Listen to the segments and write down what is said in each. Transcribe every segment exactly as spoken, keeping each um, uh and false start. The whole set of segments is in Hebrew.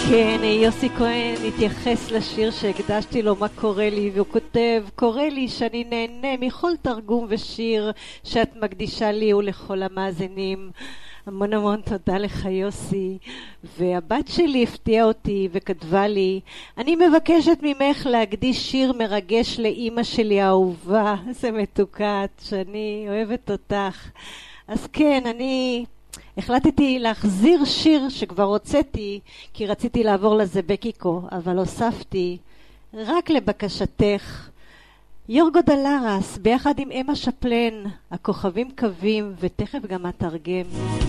כן, יוסי כהן התייחס לשיר שהקדשתי לו מה קורה לי, והוא כותב, קורא לי שאני נהנה מכל תרגום ושיר שאת מקדישה לי ולכל המאזינים. המון המון תודה לך יוסי. והבת שלי הפתיעה אותי וכתבה לי, אני מבקשת ממך להקדיש שיר מרגש לאימא שלי האהובה. איזה מתוקת, שאני אוהבת אותך. אז כן, אני החלטתי להחזיר שיר שכבר הוצאתי, כי רציתי לעבור לזה בקיקו, אבל הוספתי רק לבקשתך יורגו דלרס ביחד עם אמה שפלן, הכוכבים קווים, ותכף גם התרגם.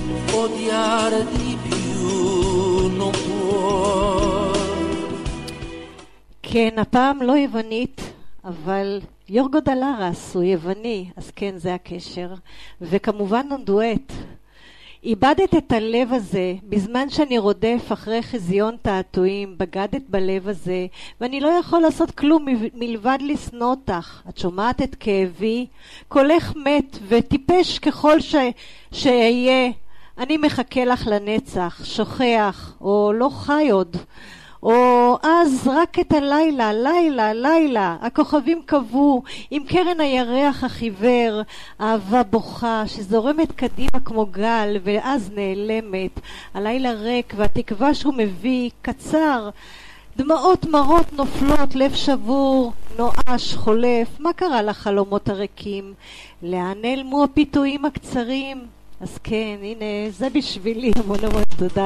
כן, הפעם לא יוונית, אבל יורגו דלרס הוא יווני, אז כן, זה הקשר. וכמובן דואט. איבדת את הלב הזה בזמן שאני רודף אחרי חזיון תעתועים, בגדת בלב הזה, ואני לא יכול לעשות כלום מלבד לסנוע אותך. את שומעת את כאבי? קולך מת וטיפש ככל ש... שאהיה. אני מחכה לך לנצח, שוכח או לא חי עוד, או אז רק את הלילה, לילה, לילה, הכוכבים קבעו, עם קרן הירח החיוור, אהבה בוכה שזורמת קדימה כמו גל ואז נעלמת, הלילה ריק והתקווה שהוא מביא קצר, דמעות מרות נופלות, לב שבור, נואש, חולף, מה קרה לחלומות הריקים? לאן נעלמו הפיתויים הקצרים? אז כן, הנה, זה בשבילי, המון המון תודה